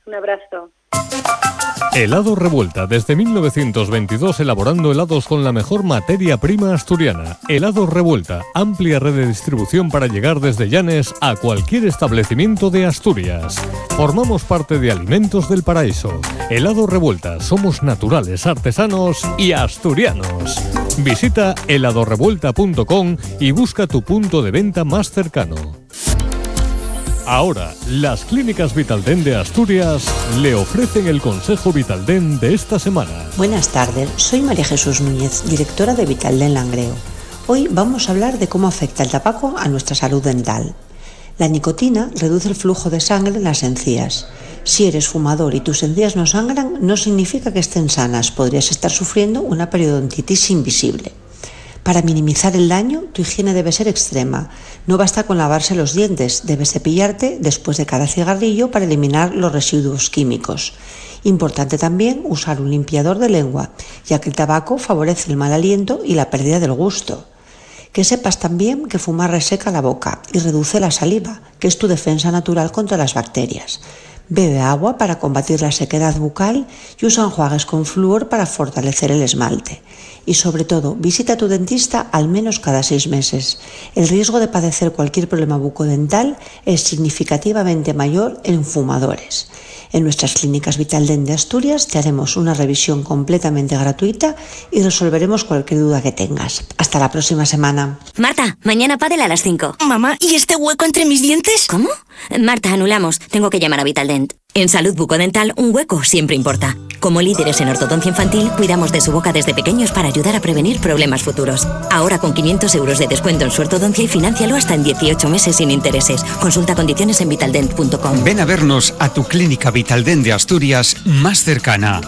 Un abrazo. Helado Revuelta, desde 1922 elaborando helados con la mejor materia prima asturiana. Helado Revuelta, amplia red de distribución para llegar desde Llanes a cualquier establecimiento de Asturias. Formamos parte de Alimentos del Paraíso. Helado Revuelta, somos naturales, artesanos y asturianos. Visita heladorevuelta.com y busca tu punto de venta más cercano. Ahora, las clínicas Vitaldent de Asturias le ofrecen el consejo Vitaldent de esta semana. Buenas tardes, soy María Jesús Núñez, directora de Vitaldent Langreo. Hoy vamos a hablar de cómo afecta el tabaco a nuestra salud dental. La nicotina reduce el flujo de sangre en las encías. Si eres fumador y tus encías no sangran, no significa que estén sanas, podrías estar sufriendo una periodontitis invisible. Para minimizar el daño, tu higiene debe ser extrema. No basta con lavarse los dientes, debes cepillarte después de cada cigarrillo para eliminar los residuos químicos. Importante también usar un limpiador de lengua, ya que el tabaco favorece el mal aliento y la pérdida del gusto. Que sepas también que fumar reseca la boca y reduce la saliva, que es tu defensa natural contra las bacterias. Bebe agua para combatir la sequedad bucal y usa enjuagues con flúor para fortalecer el esmalte. Y sobre todo, visita a tu dentista al menos cada 6 meses. El riesgo de padecer cualquier problema bucodental es significativamente mayor en fumadores. En nuestras clínicas Vitaldent de Asturias te haremos una revisión completamente gratuita y resolveremos cualquier duda que tengas. Hasta la próxima semana. Marta, mañana pádel a las 5. Mamá, ¿y este hueco entre mis dientes? ¿Cómo? Marta, anulamos. Tengo que llamar a Vitaldent. En salud bucodental, un hueco siempre importa. Como líderes en ortodoncia infantil, cuidamos de su boca desde pequeños para ayudar a prevenir problemas futuros. Ahora con 500 euros de descuento en su ortodoncia y financialo hasta en 18 meses sin intereses. Consulta condiciones en vitaldent.com. Ven a vernos a tu clínica Vitaldent de Asturias más cercana.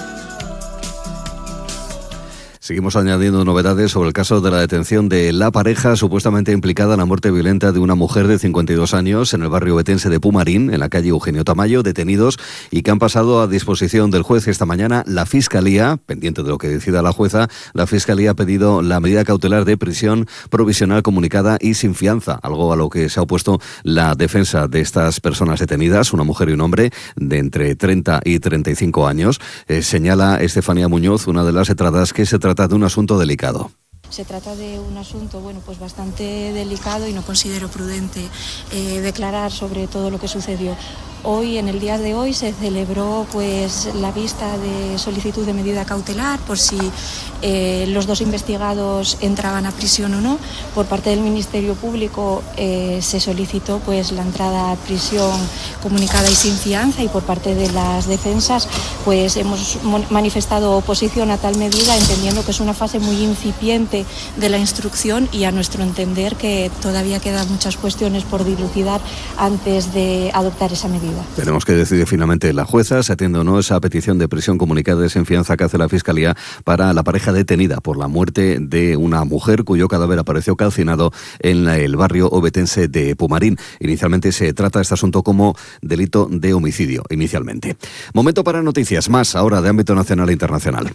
Seguimos añadiendo novedades sobre el caso de la detención de la pareja supuestamente implicada en la muerte violenta de una mujer de 52 años en el barrio ovetense de Pumarín, en la calle Eugenio Tamayo, detenidos y que han pasado a disposición del juez esta mañana. La Fiscalía, pendiente de lo que decida la jueza, la Fiscalía ha pedido la medida cautelar de prisión provisional comunicada y sin fianza, algo a lo que se ha opuesto la defensa de estas personas detenidas, una mujer y un hombre de entre 30 y 35 años. Señala Estefanía Muñoz, una de las letradas, que se trata de un asunto delicado. Se trata de un asunto bastante delicado y no considero prudente declarar sobre todo lo que sucedió. Hoy, en el día de hoy, se celebró la vista de solicitud de medida cautelar por si los dos investigados entraban a prisión o no. Por parte del Ministerio Público se solicitó la entrada a prisión comunicada y sin fianza, y por parte de las defensas hemos manifestado oposición a tal medida, entendiendo que es una fase muy incipiente de la instrucción y, a nuestro entender, que todavía quedan muchas cuestiones por dilucidar antes de adoptar esa medida. Tenemos que decidir finalmente la jueza, se atiende o no esa petición de prisión comunicada y sin fianza que hace la Fiscalía para la pareja detenida por la muerte de una mujer cuyo cadáver apareció calcinado en el barrio ovetense de Pumarín. Inicialmente se trata este asunto como delito de homicidio, inicialmente. Momento para noticias más, ahora de ámbito nacional e internacional.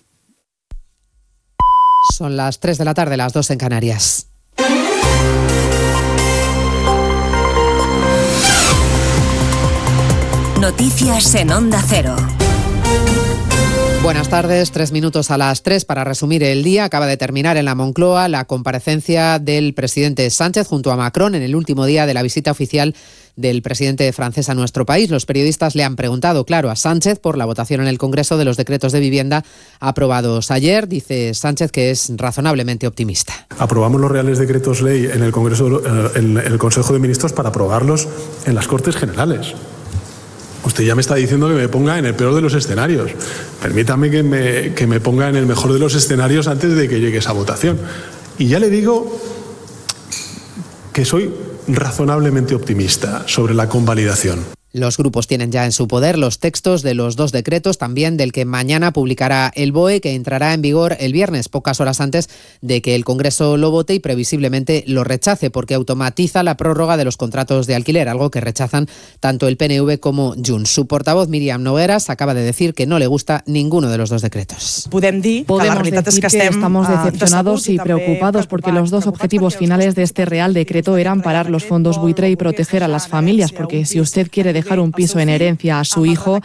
Son las 3 de la tarde, las 2 en Canarias. Noticias en Onda Cero. Buenas tardes, 3 minutos a las 3 para resumir el día. Acaba de terminar en la Moncloa la comparecencia del presidente Sánchez junto a Macron en el último día de la visita oficial del presidente francés a nuestro país. Los periodistas le han preguntado, claro, a Sánchez por la votación en el Congreso de los decretos de vivienda aprobados ayer. Dice Sánchez que es razonablemente optimista. Aprobamos los reales decretos ley en el Congreso, en el Consejo de Ministros, para aprobarlos en las Cortes Generales. Usted ya me está diciendo que me ponga en el peor de los escenarios. Permítame que me ponga en el mejor de los escenarios antes de que llegue esa votación. Y ya le digo que soy razonablemente optimista sobre la convalidación. Los grupos tienen ya en su poder los textos de los 2 decretos, también del que mañana publicará el BOE, que entrará en vigor el viernes, pocas horas antes de que el Congreso lo vote y previsiblemente lo rechace, porque automatiza la prórroga de los contratos de alquiler, algo que rechazan tanto el PNV como Junts. Su portavoz, Míriam Nogueras, acaba de decir que no le gusta ninguno de los 2 decretos. Podemos decir que estamos decepcionados y preocupados porque los 2 objetivos finales de este Real Decreto eran parar los fondos buitre y proteger a las familias, porque si usted quiere dejar un piso en herencia a su hijo,